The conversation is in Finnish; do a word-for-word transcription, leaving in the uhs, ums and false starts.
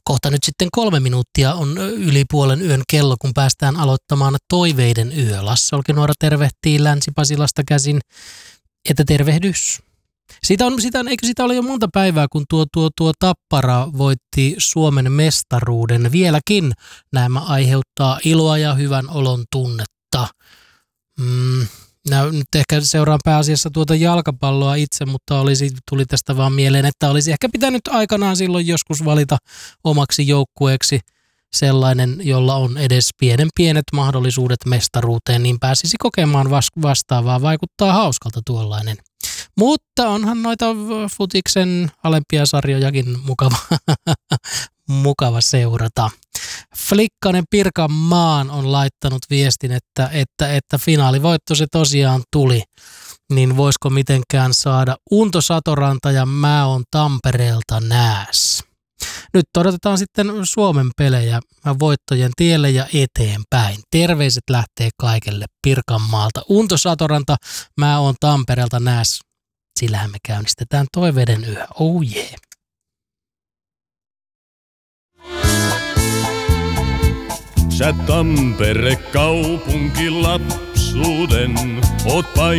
Kohta nyt sitten kolme minuuttia on yli puolen yön kello, kun päästään aloittamaan Toiveiden yö. Lasse Olkinuora tervehtii Länsi-Pasilasta käsin, että tervehdys. Siitä on, siitä on, eikö sitä ole jo monta päivää, kun tuo, tuo, tuo Tappara voitti Suomen mestaruuden. Vieläkin nämä aiheuttaa iloa ja hyvän olon tunnetta. Mm. Nää, nyt ehkä seuraan pääasiassa tuota jalkapalloa itse, mutta olisi, tuli tästä vaan mieleen, että olisi ehkä pitänyt aikanaan silloin joskus valita omaksi joukkueeksi sellainen, jolla on edes pienen pienet mahdollisuudet mestaruuteen, niin pääsisi kokemaan vastaavaa. Vaikuttaa hauskalta tuollainen. Mutta onhan noita futiksen alempia sarjojakin mukava, mukava seurata. Flikkanen Pirkanmaan on laittanut viestin, että, että, että finaalivoitto se tosiaan tuli. Niin voisiko mitenkään saada Unto Satoranta ja mä oon Tampereelta nääs. Nyt odotetaan sitten Suomen pelejä voittojen tielle ja eteenpäin. Terveiset lähtee kaikelle Pirkanmaalta. Unto Satoranta, mä oon Tampereelta nääs. Sillähän me käynnistetään Toiveiden yö. Oh yeah. Sä Tampere kaupunki lapsuuden, oot pain